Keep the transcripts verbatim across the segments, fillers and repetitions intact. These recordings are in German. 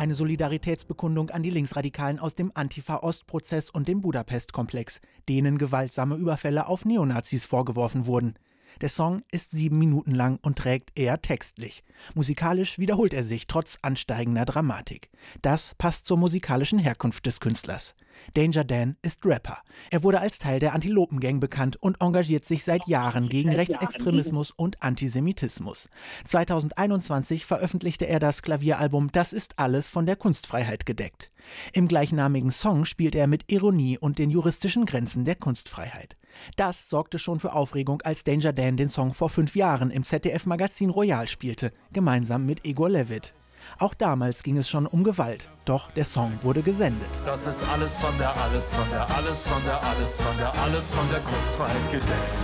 Eine Solidaritätsbekundung an die Linksradikalen aus dem Antifa-Ost-Prozess und dem Budapest-Komplex, denen gewaltsame Überfälle auf Neonazis vorgeworfen wurden. Der Song ist sieben Minuten lang und trägt eher textlich. Musikalisch wiederholt er sich trotz ansteigender Dramatik. Das passt zur musikalischen Herkunft des Künstlers. Danger Dan ist Rapper. Er wurde als Teil der Antilopen-Gang bekannt und engagiert sich seit Jahren gegen Rechtsextremismus und Antisemitismus. zweitausendeinundzwanzig veröffentlichte er das Klavieralbum Das ist alles von der Kunstfreiheit gedeckt. Im gleichnamigen Song spielt er mit Ironie und den juristischen Grenzen der Kunstfreiheit. Das sorgte schon für Aufregung, als Danger Dan den Song vor fünf Jahren im Z D F-Magazin Royal spielte, gemeinsam mit Igor Levit. Auch damals ging es schon um Gewalt, doch der Song wurde gesendet. Das ist alles von der, alles von der, alles von der, alles von der, alles von der Kunstfreiheit gedeckt.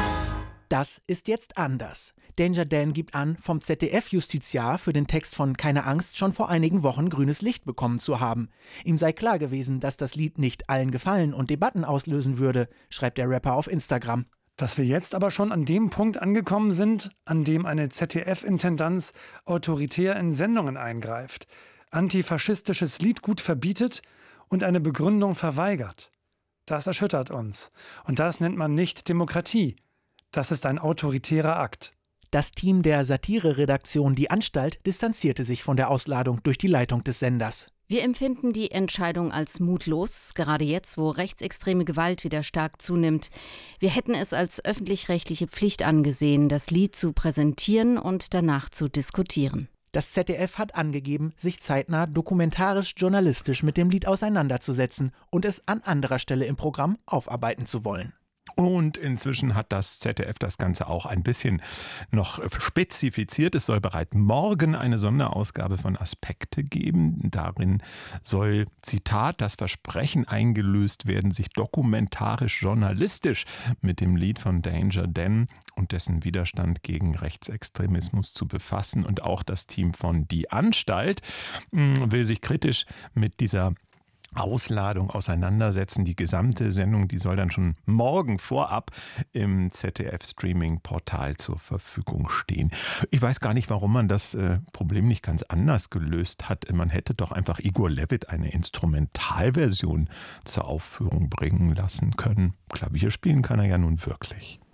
Das ist jetzt anders. Danger Dan gibt an, vom Z D F-Justiziar für den Text von Keine Angst schon vor einigen Wochen grünes Licht bekommen zu haben. Ihm sei klar gewesen, dass das Lied nicht allen gefallen und Debatten auslösen würde, schreibt der Rapper auf Instagram. Dass wir jetzt aber schon an dem Punkt angekommen sind, an dem eine Z D F-Intendanz autoritär in Sendungen eingreift, antifaschistisches Liedgut verbietet und eine Begründung verweigert. Das erschüttert uns. Und das nennt man nicht Demokratie. Das ist ein autoritärer Akt. Das Team der Satire-Redaktion Die Anstalt distanzierte sich von der Ausladung durch die Leitung des Senders. Wir empfinden die Entscheidung als mutlos, gerade jetzt, wo rechtsextreme Gewalt wieder stark zunimmt. Wir hätten es als öffentlich-rechtliche Pflicht angesehen, das Lied zu präsentieren und danach zu diskutieren. Das Z D F hat angegeben, sich zeitnah dokumentarisch-journalistisch mit dem Lied auseinanderzusetzen und es an anderer Stelle im Programm aufarbeiten zu wollen. Und inzwischen hat das Z D F das Ganze auch ein bisschen noch spezifiziert. Es soll bereits morgen eine Sonderausgabe von Aspekte geben. Darin soll, Zitat, das Versprechen eingelöst werden, sich dokumentarisch-journalistisch mit dem Lied von Danger Dan und dessen Widerstand gegen Rechtsextremismus zu befassen. Und auch das Team von Die Anstalt will sich kritisch mit dieser Ausladung auseinandersetzen. Die gesamte Sendung, die soll dann schon morgen vorab im Z D F-Streaming-Portal zur Verfügung stehen. Ich weiß gar nicht, warum man das äh, Problem nicht ganz anders gelöst hat. Man hätte doch einfach Igor Levit eine Instrumentalversion zur Aufführung bringen lassen können. Klavier spielen kann er ja nun wirklich.